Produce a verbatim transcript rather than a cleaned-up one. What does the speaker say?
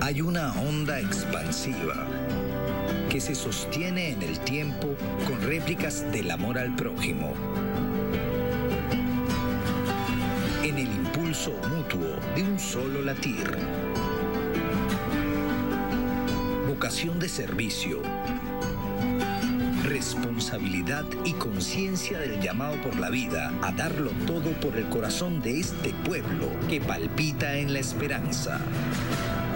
Hay una onda expansiva que se sostiene en el tiempo con réplicas del amor al prójimo. En el impulso mutuo de un solo latir. Vocación de servicio, responsabilidad y conciencia del llamado por la vida a darlo todo por el corazón de este pueblo que palpita en la esperanza.